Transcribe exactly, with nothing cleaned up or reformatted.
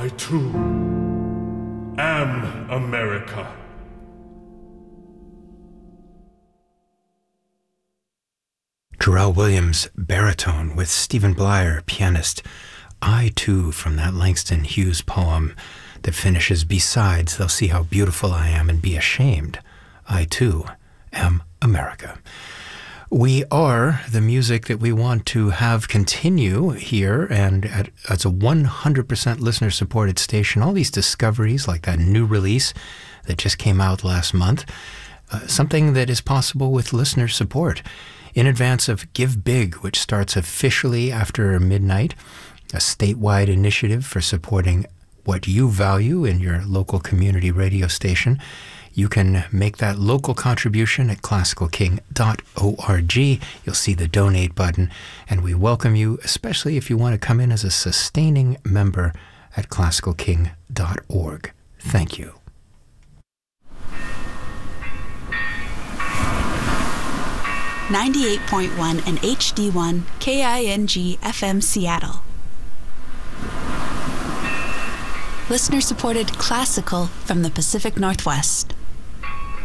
I too am America. Jarrell Williams, baritone, with Stephen Blyer, pianist. I too, from that Langston Hughes poem that finishes, besides, they'll see how beautiful I am and be ashamed. I too am America. We are the music that we want to have continue here, and at, it's a one hundred percent listener-supported station. All these discoveries, like that new release that just came out last month, uh, something that is possible with listener support. In advance of Give Big, which starts officially after midnight, a statewide initiative for supporting what you value in your local community radio station. You can make that local contribution at classical king dot org. You'll see the donate button, and we welcome you, especially if you want to come in as a sustaining member at classical king dot org. Thank you. ninety-eight point one and H D one K I N G F M Seattle. Listener-supported classical from the Pacific Northwest.